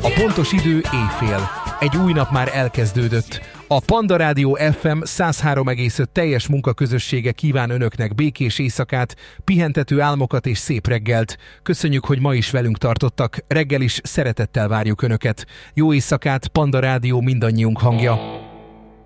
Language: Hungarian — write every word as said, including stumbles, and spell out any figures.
A pontos idő éjfél. Egy új nap már elkezdődött. A Panda Rádió ef em száz három egész öt teljes munkaközössége kíván önöknek békés éjszakát, pihentető álmokat és szép reggelt. Köszönjük, hogy ma is velünk tartottak. Reggel is szeretettel várjuk önöket. Jó éjszakát, Panda Rádió mindannyiunk hangja.